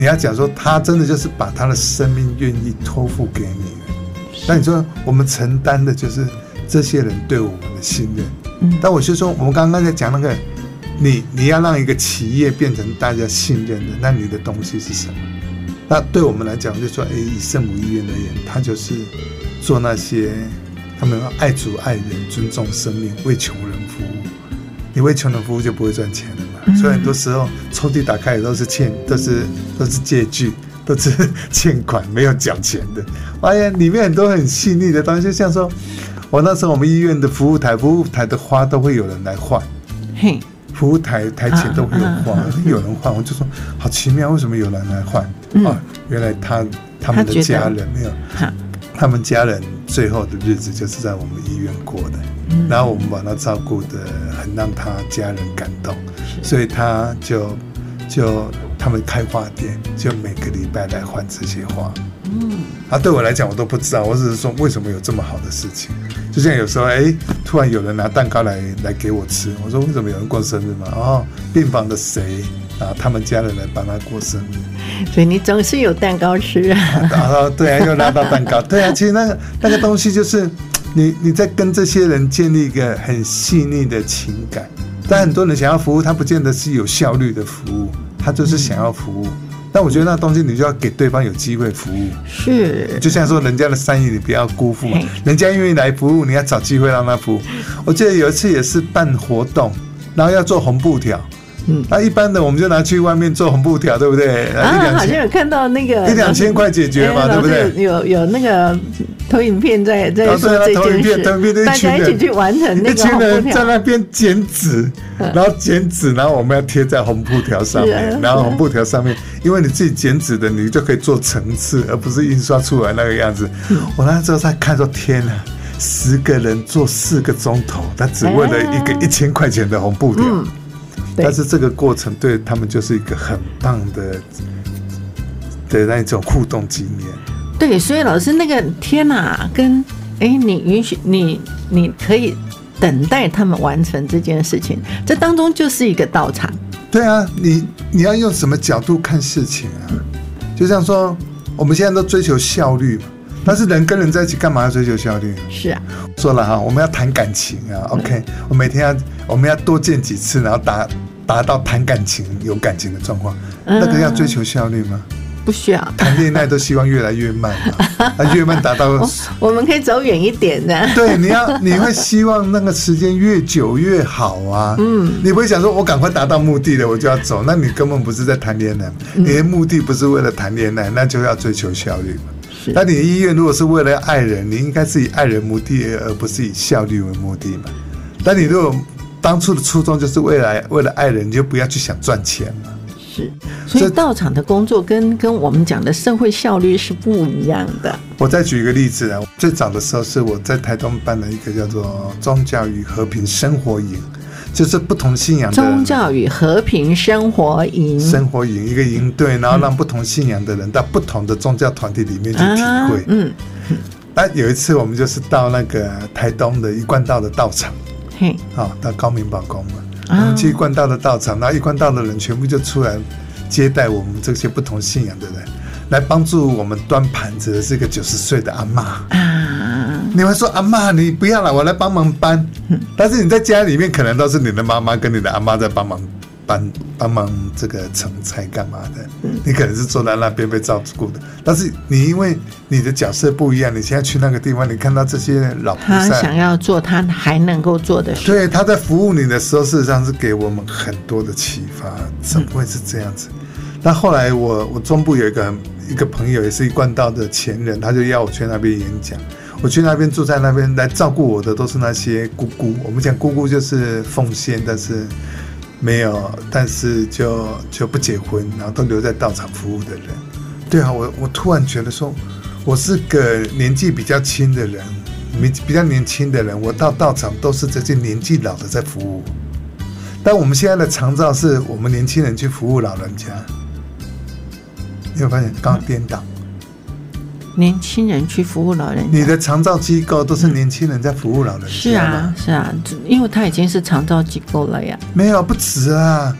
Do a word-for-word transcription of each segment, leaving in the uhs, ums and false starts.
你要讲说他真的就是把他的生命愿意托付给你，那你说我们承担的就是这些人对我们的信任。嗯，但我就说我们刚刚在讲那个，你你要让一个企业变成大家信任的，那你的东西是什么？那对我们来讲，就说，哎，以圣母医院而言，他就是做那些他们爱主爱人、尊重生命、为穷人服务。你为穷人服务就不会赚钱了嘛，嗯、所以很多时候抽屉打开也都是欠，都是都是借据，都是欠款，没有缴钱的。哎呀，里面很多很细腻的东西，就像说，我那时候我们医院的服务台，服务台的花都会有人来换，嘿，服务台台前都会有花，啊啊、有人换，我就说好奇妙，为什么有人来换？嗯、啊，原来他他们的家人没有，他们家人最后的日子就是在我们医院过的。然后我们把他照顾得很让他家人感动，所以他就就他们开花店，就每个礼拜来换这些花。嗯，啊，对我来讲我都不知道，我只是说为什么有这么好的事情。就像有时候，哎，突然有人拿蛋糕来来给我吃，我说为什么有人过生日嘛？哦，病房的谁啊？他们家人来帮他过生日， 所以你总是有蛋糕吃啊。 啊，对啊，又拿到蛋糕，对啊，其实那个那个东西就是。你你在跟这些人建立一个很细腻的情感，但很多人想要服务，他不见得是有效率的服务，他就是想要服务。但我觉得那东西你就要给对方有机会服务， 是，就像说人家的善意你不要辜负嘛，人家愿意来服务，你要找机会让他服务。我记得有一次也是办活动，然后要做红布条。嗯，那、啊、一般的我们就拿去外面做红布条，对不对？ 啊，好像有看到那个一两千块解决嘛，对不对？ 有有那个投影片在在说这件事， 投影片大家一起去完成那个红布条， 一群人在那边剪纸，然后剪纸，然后我们要贴在红布条上面，然后红布条上面，因为你自己剪纸的，你就可以做层次，而不是印刷出来那个样子。嗯、我那时候在看说，天哪！十个人做四个钟头，他只为了一个一千块钱的红布条。嗯，但是这个过程对他们就是一个很棒的的那种互动经验。 对，所以老师那个天哪，跟哎，你允许你你可以等待他们完成这件事情，这当中就是一个道场。 对啊，你你要用什么角度看事情啊？就像说我们现在都追求效率嘛，但是人跟人在一起干嘛要追求效率？ 是啊， 说了哈，我们要谈感情啊 ，OK， 我每天要我们要多见几次，然后达达到谈感情有感情的状况，那个要追求效率吗？ 不需要， 谈恋爱都希望越来越慢嘛，啊，越慢达到我， 我们可以走远一点的。 对，你要你会希望那个时间越久越好啊，嗯，你不会想说我赶快达到目的了我就要走，那你根本不是在谈恋爱，嗯、你的目的不是为了谈恋爱，那就要追求效率嘛。那你的医院如果是为了爱人，你应该是以爱人目的而不是以效率为目的嘛。但你如果当初的初衷就是为了为了爱人，你就不要去想赚钱嘛。 是，所以道场的工作跟跟我们讲的社会效率是不一样的。 我再举一个例子啊，最早的时候是我在台东办了一个叫做宗教与和平生活营，就是不同信仰的宗教与和平生活营， 生活营一个营队，然后让不同信仰的人到不同的宗教团体里面去体会。啊、嗯，那有一次我们就是到那个台东的一贯道的道场，嘿，啊，到高明宝宫嘛。我们去一贯道的道场，然后一贯道的人全部就出来接待我们这些不同信仰的人，来帮助我们端盘子的是一个九十岁的阿嬷。啊，你会说阿嬷你不要了，我来帮忙搬。但是你在家里面可能都是你的妈妈跟你的阿嬷在帮忙搬，帮忙这个盛菜干嘛的？你可能是坐在那边被照顾的，但是你因为你的角色不一样，你现在去那个地方，你看到这些老菩萨， 他想要做他还能够做的事， 对，他在服务你的时候，事实上是给我们很多的启发。怎么会是这样子？那、嗯、后来我我中部有一个一个朋友，也是一贯道的前人，他就要我去那边演讲。我去那边住在那边，来照顾我的都是那些姑姑。我们讲姑姑就是奉献，但是没有，但是就就不结婚，然后都留在道场服务的人。对啊，我我突然觉得说，我是个年纪比较轻的人，比较年轻的人，我到道场都是这些年纪老的在服务。但我们现在的长照是我们年轻人去服务老人家，你有发现刚刚颠倒？ 年轻人去服务老人家， 你的长照机构都是年轻人在服务老人家。是啊，是啊，因为他已经是长照机构了呀。 没有，不止啊，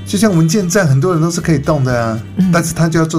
就像文件站，很多人都是可以动的啊，嗯、但是他就要做